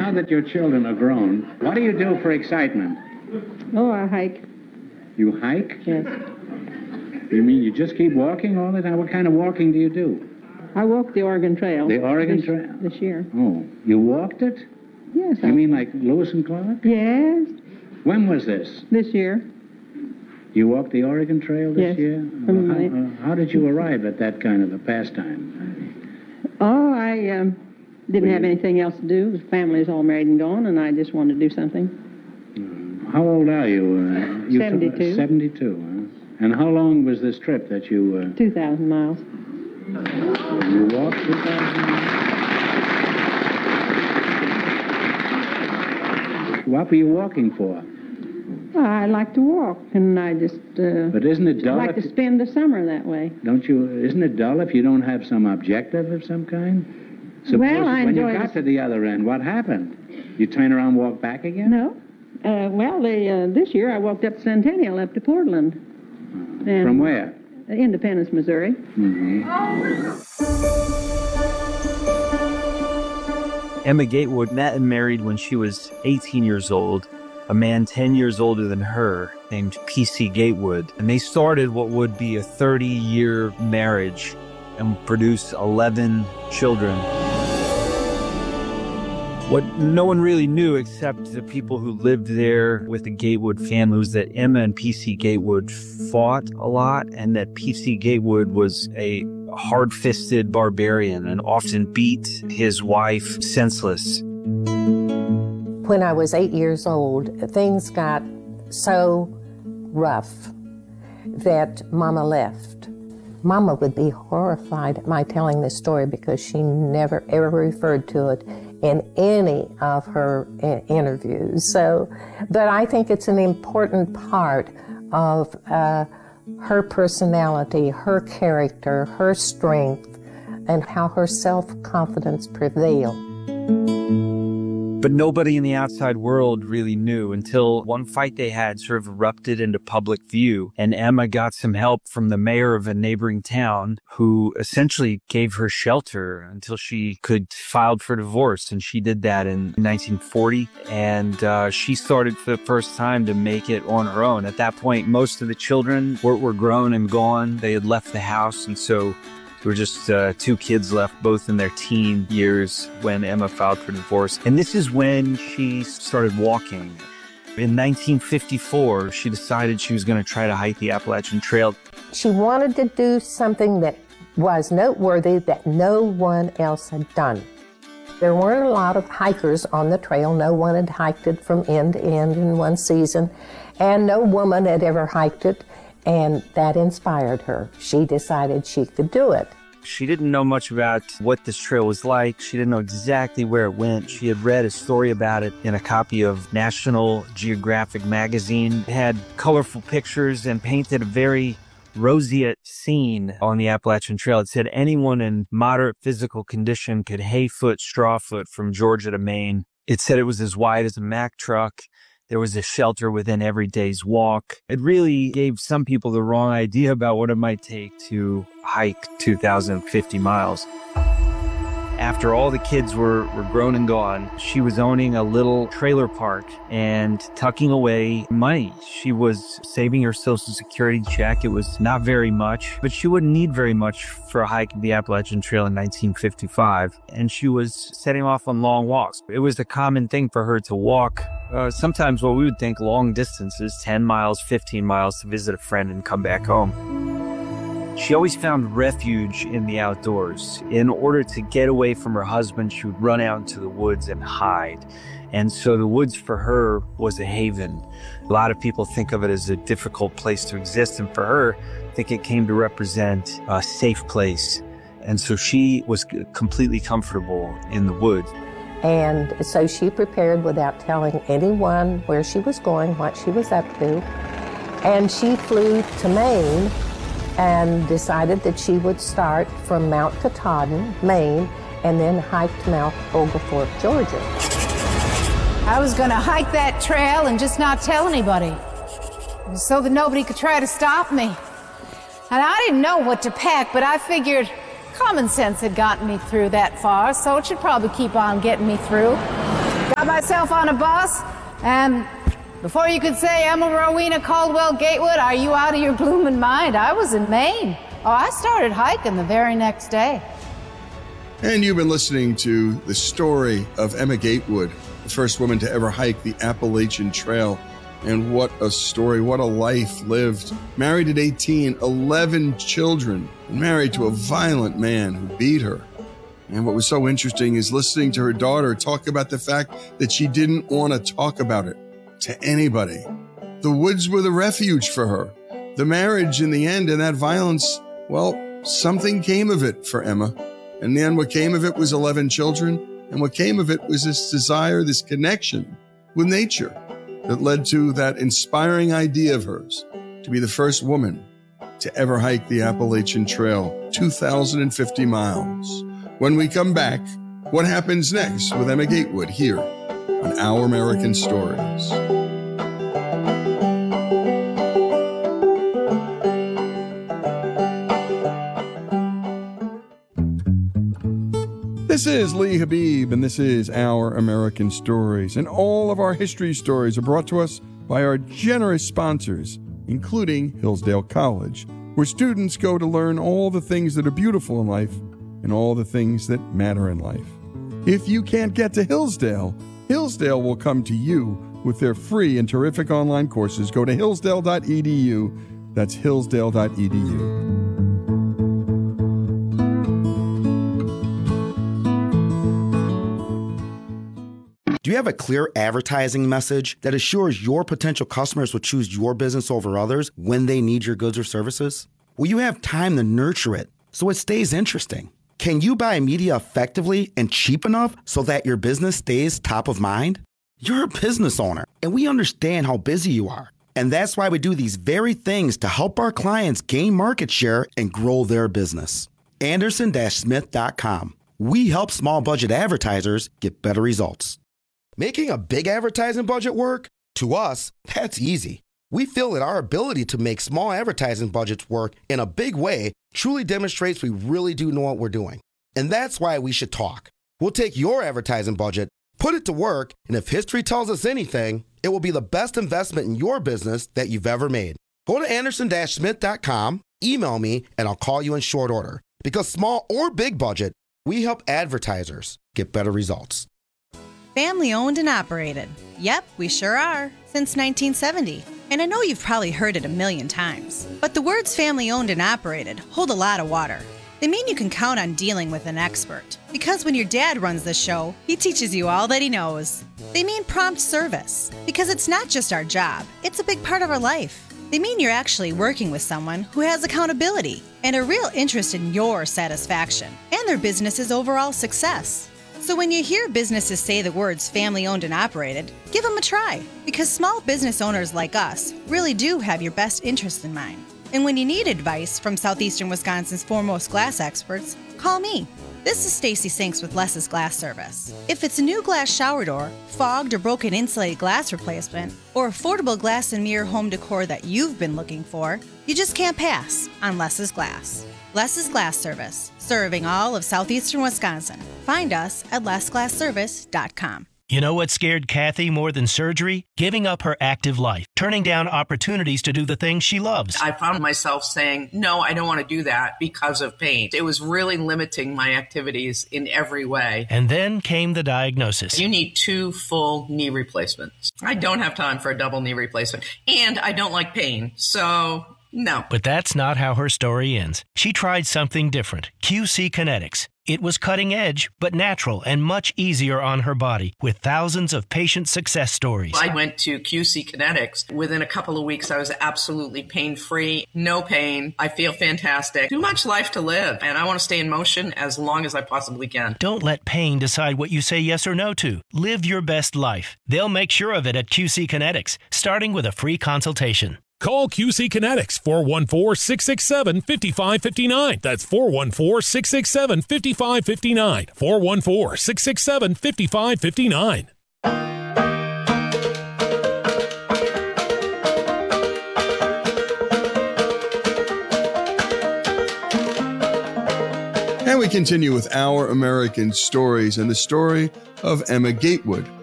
now that your children are grown, what do you do for excitement? Oh, I hike. You hike? Yes. You mean you just keep walking all the time? What kind of walking do you do? I walked the Oregon Trail. The Oregon Trail? This year. Oh, you walked it? Yes. You mean like Lewis and Clark? Yes. When was this? This year. You walked the Oregon Trail this Yes. year? How did you arrive at that kind of a pastime? Oh, I didn't have anything else to do. The family's all married and gone, and I just wanted to do something. How old are you? 72. 72, huh? And how long was this trip that you... 2,000 miles. You walked 2,000 miles? What were you walking for? I like to walk, and I just but isn't it dull? like to spend the summer that way. Isn't it dull if you don't have some objective of some kind? Suppose when you got to the other end, what happened? You turn around and walk back again? No. This year I walked up Centennial, up to Portland. From where? Independence, Missouri. Mm-hmm. Emma Gatewood met and married when she was 18 years old, a man 10 years older than her named P.C. Gatewood. And they started what would be a 30-year marriage and produced 11 children. What no one really knew except the people who lived there with the Gatewood family was that Emma and P.C. Gatewood fought a lot, and that P.C. Gatewood was a hard-fisted barbarian and often beat his wife senseless. When I was 8 years old, things got so rough that Mama left. Mama would be horrified at my telling this story because she never ever referred to it in any of her interviews. But I think it's an important part of her personality, her character, her strength, and how her self-confidence prevailed. But nobody in the outside world really knew until one fight they had sort of erupted into public view, and Emma got some help from the mayor of a neighboring town who essentially gave her shelter until she could file for divorce. And she did that in 1940, and she started for the first time to make it on her own. At that point, most of the children were grown and gone. They had left the house, and so there were just two kids left, both in their teen years when Emma filed for divorce. And this is when she started walking. In 1954, she decided she was going to try to hike the Appalachian Trail. She wanted to do something that was noteworthy that no one else had done. There weren't a lot of hikers on the trail. No one had hiked it from end to end in one season, and no woman had ever hiked it. And that inspired her. She decided she could do it. She didn't know much about what this trail was like. She didn't know exactly where it went. She had read a story about it in a copy of National Geographic magazine. It had colorful pictures and painted a very roseate scene on the Appalachian Trail. It said anyone in moderate physical condition could hayfoot, strawfoot from Georgia to Maine. It said it was as wide as a Mack truck. There was a shelter within every day's walk. It really gave some people the wrong idea about what it might take to hike 2,050 miles. After all the kids were grown and gone, she was owning a little trailer park and tucking away money. She was saving her Social Security check. It was not very much, but she wouldn't need very much for a hike of the Appalachian Trail in 1955. And she was setting off on long walks. It was a common thing for her to walk sometimes what we would think long distances, 10 miles, 15 miles to visit a friend and come back home. She always found refuge in the outdoors. In order to get away from her husband, she would run out into the woods and hide. And so the woods for her was a haven. A lot of people think of it as a difficult place to exist, and for her, I think it came to represent a safe place. And so she was completely comfortable in the woods. And so she prepared without telling anyone where she was going, what she was up to. And she flew to Maine and decided that she would start from Mount Katahdin, Maine, and then hike to Mount Oglethorpe, Georgia. I was going to hike that trail and just not tell anybody, so that nobody could try to stop me. And I didn't know what to pack, but I figured common sense had gotten me through that far, so it should probably keep on getting me through. Got got myself on a bus, and before you could say Emma Rowena Caldwell Gatewood, are you out of your blooming mind? I was in Maine. Oh, I started hiking the very next day. And you've been listening to the story of Emma Gatewood, the first woman to ever hike the Appalachian Trail. And what a story, what a life lived. Married at 18, 11 children, and married to a violent man who beat her. And what was so interesting is listening to her daughter talk about the fact that she didn't want to talk about it to anybody. The woods were the refuge for her. The marriage in the end and that violence, well, something came of it for Emma. And then what came of it was 11 children. And what came of it was this desire, this connection with nature that led to that inspiring idea of hers to be the first woman to ever hike the Appalachian Trail, 2,050 miles. When we come back, what happens next with Emma Gatewood here on Our American Stories? This is Lee Habib, and this is Our American Stories. And all of our history stories are brought to us by our generous sponsors, including Hillsdale College, where students go to learn all the things that are beautiful in life and all the things that matter in life. If you can't get to Hillsdale, Hillsdale will come to you with their free and terrific online courses. Go to hillsdale.edu. That's hillsdale.edu. Do you have a clear advertising message that assures your potential customers will choose your business over others when they need your goods or services? Will you have time to nurture it so it stays interesting? Can you buy media effectively and cheap enough so that your business stays top of mind? You're a business owner, and we understand how busy you are. And that's why we do these very things to help our clients gain market share and grow their business. Anderson-Smith.com. We help small budget advertisers get better results. Making a big advertising budget work? To us, that's easy. We feel that our ability to make small advertising budgets work in a big way truly demonstrates we really do know what we're doing. And that's why we should talk. We'll take your advertising budget, put it to work, and if history tells us anything, it will be the best investment in your business that you've ever made. Go to Anderson-Smith.com, email me, and I'll call you in short order. Because small or big budget, we help advertisers get better results. Family owned and operated. Yep, we sure are. Since 1970. And I know you've probably heard it a million times. But the words family owned and operated hold a lot of water. They mean you can count on dealing with an expert. Because when your dad runs the show, he teaches you all that he knows. They mean prompt service. Because it's not just our job, it's a big part of our life. They mean you're actually working with someone who has accountability and a real interest in your satisfaction and their business's overall success. So when you hear businesses say the words family-owned and operated, give them a try, because small business owners like us really do have your best interest in mind. And when you need advice from Southeastern Wisconsin's foremost glass experts, call me. This is Stacy Sinks with Less's Glass Service. If it's a new glass shower door, fogged or broken insulated glass replacement, or affordable glass and mirror home decor that you've been looking for, you just can't pass on Less's Glass. Less's Glass Service, serving all of southeastern Wisconsin. Find us at lessglassservice.com. You know what scared Kathy more than surgery? Giving up her active life, turning down opportunities to do the things she loves. I found myself saying, no, I don't want to do that because of pain. It was really limiting my activities in every way. And then came the diagnosis. You need 2 full knee replacements. I don't have time for a double knee replacement, and I don't like pain, so no. But that's not how her story ends. She tried something different, QC Kinetics. It was cutting edge, but natural and much easier on her body, with thousands of patient success stories. I went to QC Kinetics. Within a couple of weeks, I was absolutely pain-free, no pain. I feel fantastic. Too much life to live, and I want to stay in motion as long as I possibly can. Don't let pain decide what you say yes or no to. Live your best life. They'll make sure of it at QC Kinetics, starting with a free consultation. Call QC Kinetics, 414-667-5559. That's 414-667-5559. 414-667-5559. And we continue with Our American Stories and the story of Emma Gatewood,